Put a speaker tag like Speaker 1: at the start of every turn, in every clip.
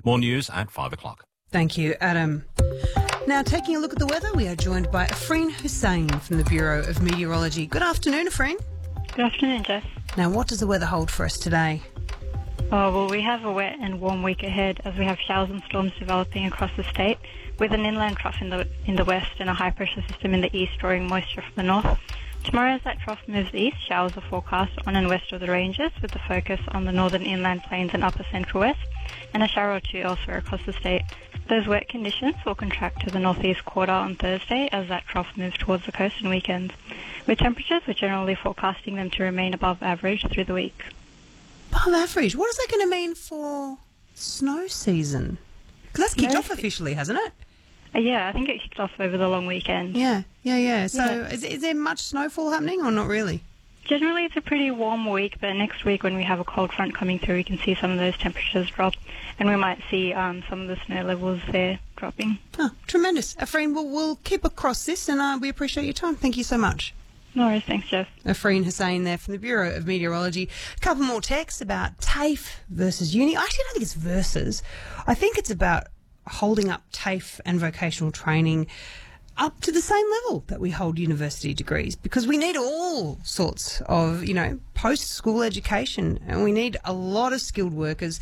Speaker 1: More news at 5 o'clock.
Speaker 2: Thank you, Adam. Now, taking a look at the weather, we are joined by Afreen Hussain from the Bureau of Meteorology. Good afternoon, Afreen.
Speaker 3: Good afternoon, Jess.
Speaker 2: Now, what does the weather hold for us today?
Speaker 3: Oh, well, we have a wet and warm week ahead as we have showers and storms developing across the state, with an inland trough in the west and a high-pressure system in the east drawing moisture from the north. Tomorrow, as that trough moves east, showers are forecast on and west of the ranges, with the focus on the northern inland plains and upper central west, and a shower or two elsewhere across the state. Those wet conditions will contract to the northeast quarter on Thursday as that trough moves towards the coast and weekends, with temperatures we're generally forecasting them to remain above average through the week.
Speaker 2: Above average? What is that going to mean for snow season? Because that's kicked off officially, hasn't it?
Speaker 3: Yeah, I think it kicked off over the long weekend.
Speaker 2: Yeah. So is there much snowfall happening or not really?
Speaker 3: Generally, it's a pretty warm week, but next week when we have a cold front coming through, we can see some of those temperatures drop, and we might see some of the snow levels there dropping.
Speaker 2: Oh, tremendous. Afreen, we'll keep across this, and we appreciate your time. Thank you so much.
Speaker 3: No worries, thanks, Jeff.
Speaker 2: Afreen Hussain there from the Bureau of Meteorology. A couple more texts about TAFE versus uni. I actually don't think it's versus. I think it's about holding up TAFE and vocational training up to the same level that we hold university degrees, because we need all sorts of, post-school education, and we need a lot of skilled workers.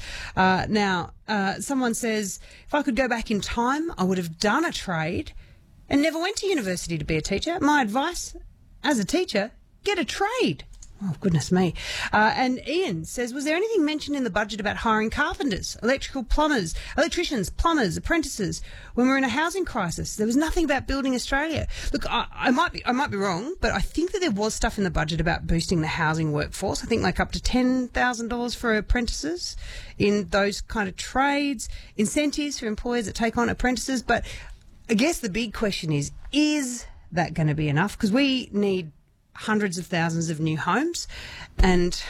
Speaker 2: Now, someone says, if I could go back in time, I would have done a trade and never went to university to be a teacher. My advice, as a teacher, get a trade. Oh, goodness me. And Ian says, was there anything mentioned in the budget about hiring carpenters, electricians, plumbers, apprentices when we're in a housing crisis? There was nothing about building Australia. Look, I might be wrong, but I think that there was stuff in the budget about boosting the housing workforce. I think like up to $10,000 for apprentices in those kind of trades, incentives for employers that take on apprentices. But I guess the big question is that going to be enough? Because we need hundreds of thousands of new homes, and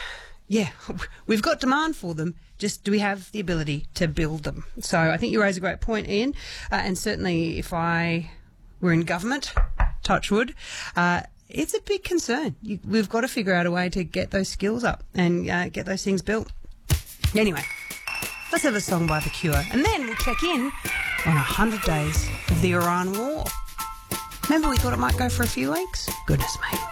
Speaker 2: we've got demand for them, just do we have the ability to build them? So I think you raise a great point, Ian, and certainly if I were in government, touch wood, it's a big concern. We've got to figure out a way to get those skills up and get those things built. Anyway, let's have a song by The Cure, and then we'll check in on 100 days of the Iran war. Remember we thought it might go for a few weeks? Goodness me.